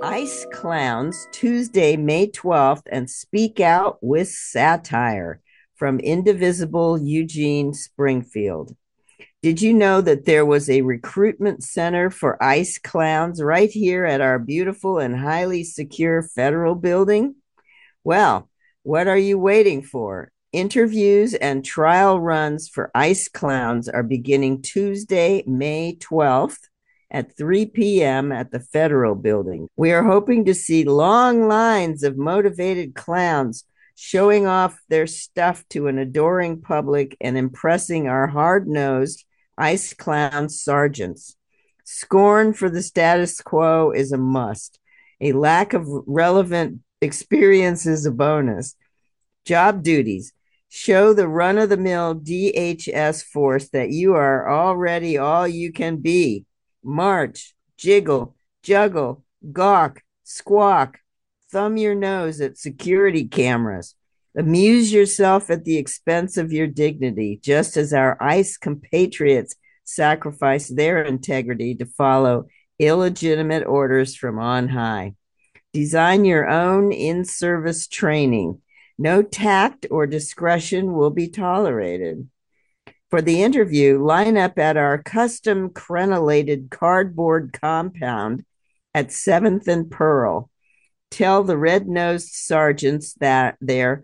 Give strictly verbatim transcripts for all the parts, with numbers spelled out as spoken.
Ice Clowns, Tuesday, May twelfth, and Speak Out with Satire from Indivisible Eugene Springfield. Did you know that there was a recruitment center for ice clowns right here at our beautiful and highly secure federal building? Well, what are you waiting for? Interviews and trial runs for ice clowns are beginning Tuesday, May twelfth at three p.m. at the Federal Building. We are hoping to see long lines of motivated clowns showing off their stuff to an adoring public and impressing our hard-nosed ice clown sergeants. Scorn for the status quo is a must. A lack of relevant experience is a bonus. Job duties. Show the run-of-the-mill D H S force that you are already all you can be. March, jiggle, juggle, gawk, squawk, thumb your nose at security cameras. Amuse yourself at the expense of your dignity, just as our ICE compatriots sacrifice their integrity to follow illegitimate orders from on high. Design your own in-service training. No tact or discretion will be tolerated. For the interview, line up at our custom crenellated cardboard compound at seventh and Pearl. Tell the red-nosed sergeants that their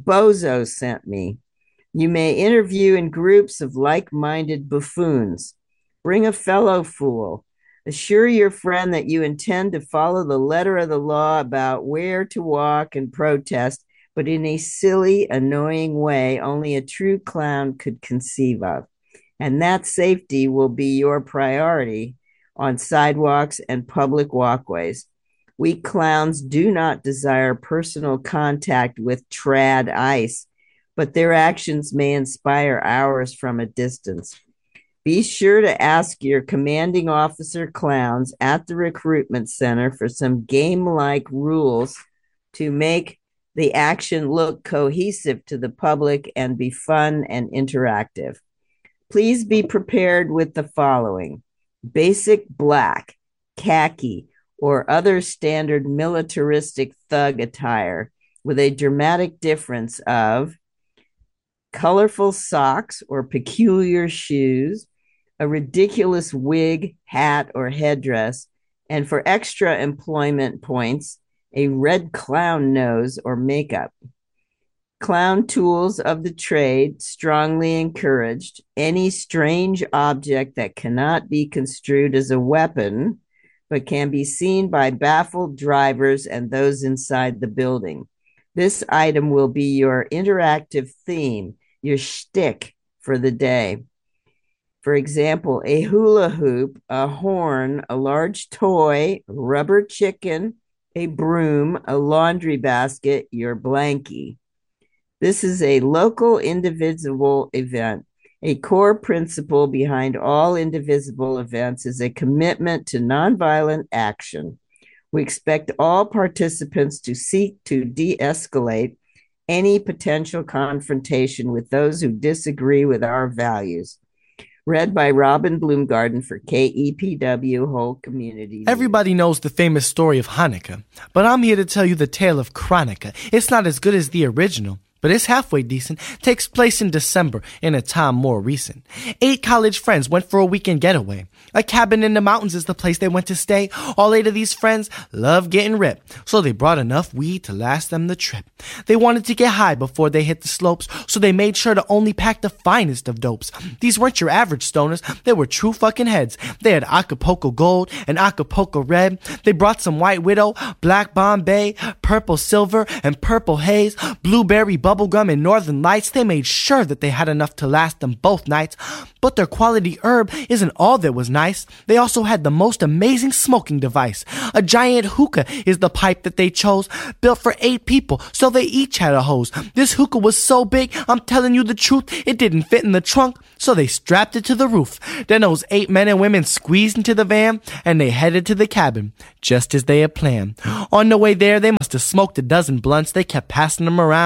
bozo sent me. You may interview in groups of like-minded buffoons. Bring a fellow fool. Assure your friend that you intend to follow the letter of the law about where to walk and protest, but in a silly, annoying way only a true clown could conceive of. And that safety will be your priority on sidewalks and public walkways. We clowns do not desire personal contact with trad ice, but their actions may inspire ours from a distance. Be sure to ask your commanding officer clowns at the recruitment center for some game-like rules to make the action look cohesive to the public and be fun and interactive. Please be prepared with the following: basic black, khaki, or other standard militaristic thug attire with a dramatic difference of colorful socks or peculiar shoes, a ridiculous wig, hat, or headdress, and for extra employment points, a red clown nose or makeup. Clown tools of the trade strongly encouraged. Any strange object that cannot be construed as a weapon, but can be seen by baffled drivers and those inside the building. This item will be your interactive theme, your shtick for the day. For example, a hula hoop, a horn, a large toy, rubber chicken, a broom, a laundry basket, your blankie. This is a local indivisible event. A core principle behind all indivisible events is a commitment to nonviolent action. We expect all participants to seek to de-escalate any potential confrontation with those who disagree with our values. Read by Robin Bloomgarden for K E P W Whole Community News. Everybody knows the famous story of Hanukkah, but I'm here to tell you the tale of Chronica. It's not as good as the original, but it's halfway decent. Takes place in December, in a time more recent. Eight college friends went for a weekend getaway. A cabin in the mountains is the place they went to stay. All eight of these friends love getting ripped, so they brought enough weed to last them the trip. They wanted to get high before they hit the slopes, so they made sure to only pack the finest of dopes. These weren't your average stoners, they were true fucking heads. They had Acapulco Gold and Acapulco Red. They brought some White Widow, Black Bombay, Purple Silver, and Purple Haze, Blueberry Bubblegum, and Northern Lights. They made sure that they had enough to last them both nights. But their quality herb isn't all that was nice. They also had the most amazing smoking device. A giant hookah is the pipe that they chose, built for eight people, so they each had a hose. This hookah was so big, I'm telling you the truth, it didn't fit in the trunk, so they strapped it to the roof. Then those eight men and women squeezed into the van, and they headed to the cabin, just as they had planned. On the way there, they must have smoked a dozen blunts. They kept passing them around from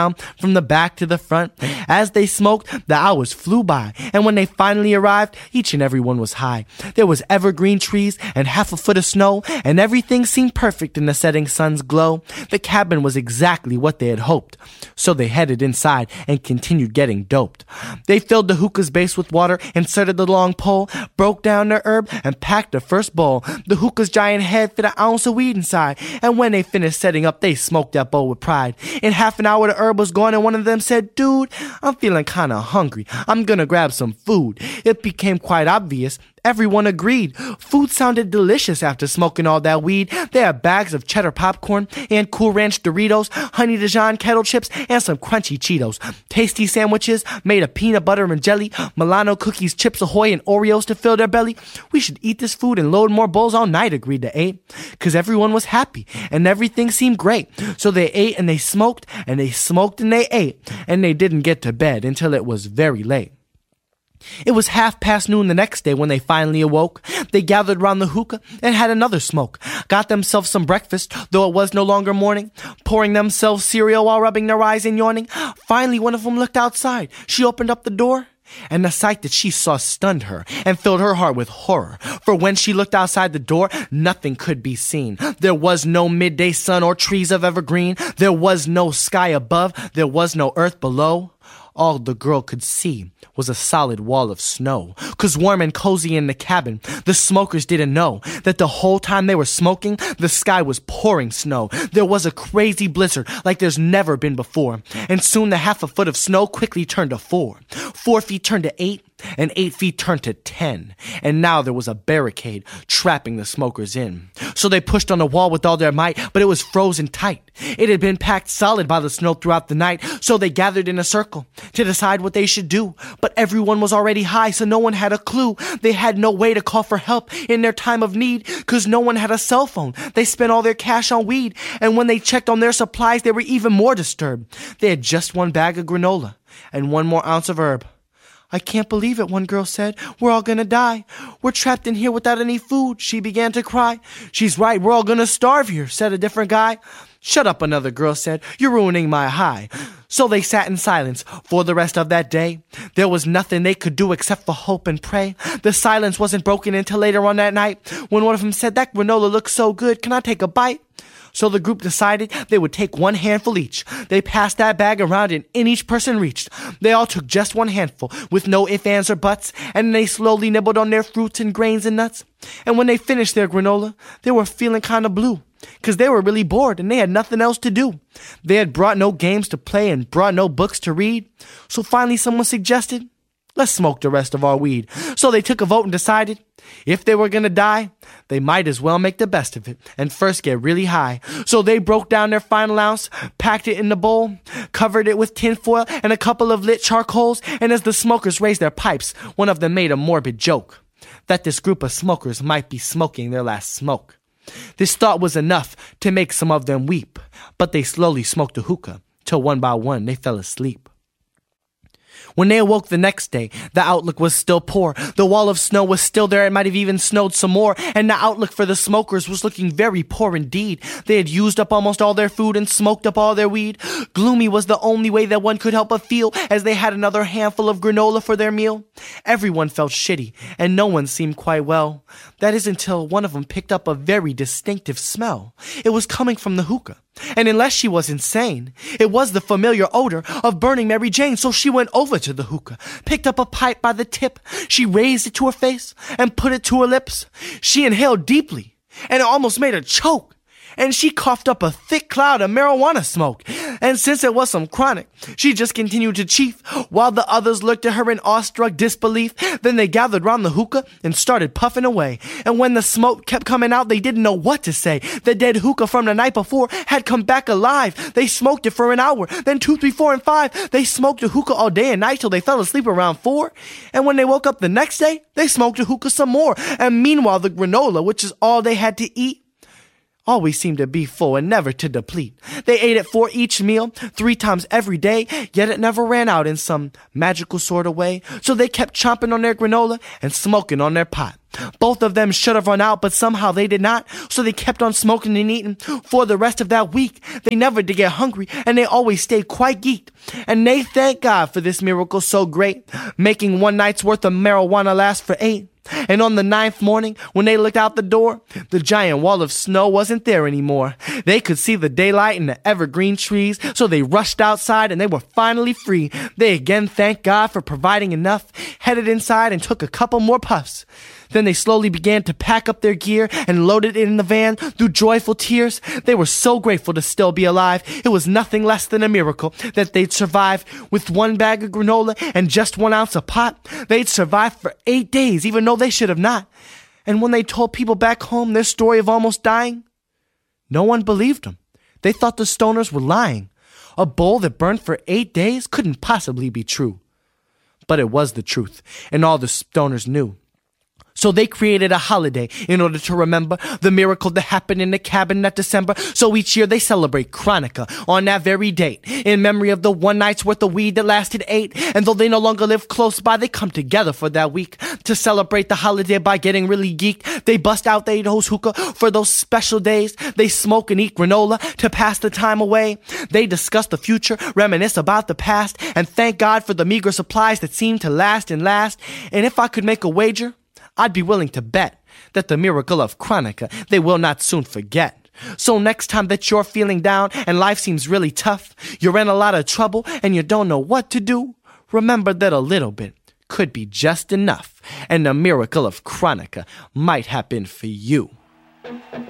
from the back to the front. As they smoked, the hours flew by, and when they finally arrived, each and every one was high. There was evergreen trees and half a foot of snow, and everything seemed perfect in the setting sun's glow. The cabin was exactly what they had hoped. So they headed inside and continued getting doped. They filled the hookah's base with water, inserted the long pole, broke down their herb, and packed the first bowl. The hookah's giant head fit an ounce of weed inside, and when they finished setting up, they smoked that bowl with pride. In half an hour, the herb was gone, and one of them said, "Dude, I'm feeling kinda hungry. I'm gonna grab some food." It became quite obvious. Everyone agreed. Food sounded delicious after smoking all that weed. They had bags of cheddar popcorn and Cool Ranch Doritos, Honey Dijon kettle chips, and some crunchy Cheetos. Tasty sandwiches made of peanut butter and jelly, Milano cookies, Chips Ahoy, and Oreos to fill their belly. "We should eat this food and load more bowls all night," agreed the eight. Cause everyone was happy and everything seemed great. So they ate and they smoked and they smoked and they ate, and they didn't get to bed until it was very late. It was half past noon the next day when they finally awoke. They gathered round the hookah and had another smoke. Got themselves some breakfast, though it was no longer morning. Pouring themselves cereal while rubbing their eyes and yawning. Finally, one of them looked outside. She opened up the door, and the sight that she saw stunned her and filled her heart with horror. For when she looked outside the door, nothing could be seen. There was no midday sun or trees of evergreen. There was no sky above. There was no earth below. All the girl could see was a solid wall of snow. Cause warm and cozy in the cabin, the smokers didn't know that the whole time they were smoking, the sky was pouring snow. There was a crazy blizzard like there's never been before. And soon the half a foot of snow quickly turned to four. Four feet turned to eight, and eight feet turned to ten. And now there was a barricade trapping the smokers in. So they pushed on the wall with all their might, but it was frozen tight. It had been packed solid by the snow throughout the night, so they gathered in a circle to decide what they should do. But everyone was already high, so no one had a clue. They had no way to call for help in their time of need, cause no one had a cell phone. They spent all their cash on weed, and when they checked on their supplies, they were even more disturbed. They had just one bag of granola and one more ounce of herb. "I can't believe it," one girl said. "We're all gonna die. We're trapped in here without any food." She began to cry. "She's right, we're all gonna starve here," said a different guy. "Shut up," another girl said. "You're ruining my high." So they sat in silence for the rest of that day. There was nothing they could do except for hope and pray. The silence wasn't broken until later on that night, when one of them said, "That granola looks so good. Can I take a bite?" So the group decided they would take one handful each. They passed that bag around and in each person reached. They all took just one handful with no ifs, ands, or buts, and they slowly nibbled on their fruits and grains and nuts. And when they finished their granola, they were feeling kind of blue, cause they were really bored and they had nothing else to do. They had brought no games to play and brought no books to read. So finally someone suggested, "Let's smoke the rest of our weed." So they took a vote and decided if they were gonna die, they might as well make the best of it and first get really high. So they broke down their final ounce, packed it in the bowl, covered it with tinfoil and a couple of lit charcoals, and as the smokers raised their pipes, one of them made a morbid joke that this group of smokers might be smoking their last smoke. This thought was enough to make some of them weep, but they slowly smoked the hookah till one by one they fell asleep. When they awoke the next day, the outlook was still poor. The wall of snow was still there. It might have even snowed some more. And the outlook for the smokers was looking very poor indeed. They had used up almost all their food and smoked up all their weed. Gloomy was the only way that one could help but feel as they had another handful of granola for their meal. Everyone felt shitty, and no one seemed quite well. That is until one of them picked up a very distinctive smell. It was coming from the hookah. And unless she was insane, it was the familiar odor of burning Mary Jane. So she went over to the hookah, picked up a pipe by the tip. She raised it to her face and put it to her lips. She inhaled deeply, and it almost made her choke. And she coughed up a thick cloud of marijuana smoke. And since it was some chronic, she just continued to chief, while the others looked at her in awestruck disbelief. Then they gathered round the hookah and started puffing away. And when the smoke kept coming out, they didn't know what to say. The dead hookah from the night before had come back alive. They smoked it for an hour, then two, three, four, and five. They smoked the hookah all day and night till they fell asleep around four. And when they woke up the next day, they smoked the hookah some more. And meanwhile, the granola, which is all they had to eat, always seemed to be full and never to deplete. They ate it for each meal, three times every day, yet it never ran out in some magical sort of way. So they kept chomping on their granola and smoking on their pot. Both of them should have run out, but somehow they did not. So they kept on smoking and eating for the rest of that week. They never did get hungry, and they always stayed quite geeked. And they thank God for this miracle so great, making one night's worth of marijuana last for eight. And on the ninth morning, when they looked out the door, the giant wall of snow wasn't there anymore. They could see the daylight in the evergreen trees, so they rushed outside and they were finally free. They again thanked God for providing enough, headed inside and took a couple more puffs. Then they slowly began to pack up their gear and loaded it in the van through joyful tears. They were so grateful to still be alive. It was nothing less than a miracle that they'd survive with one bag of granola and just one ounce of pot. They'd survived for eight days, even though they should have not. And when they told people back home their story of almost dying, no one believed them. They thought the stoners were lying. A bowl that burned for eight days couldn't possibly be true. But it was the truth, and all the stoners knew. So they created a holiday in order to remember the miracle that happened in the cabin that December. So each year they celebrate Hanukkah on that very date in memory of the one night's worth of weed that lasted eight. And though they no longer live close by, they come together for that week to celebrate the holiday by getting really geeked. They bust out their those hookah for those special days. They smoke and eat granola to pass the time away. They discuss the future, reminisce about the past, and thank God for the meager supplies that seem to last and last. And if I could make a wager, I'd be willing to bet that the miracle of Hanukkah they will not soon forget. So next time that you're feeling down and life seems really tough, you're in a lot of trouble and you don't know what to do, remember that a little bit could be just enough, and the miracle of Hanukkah might happen for you.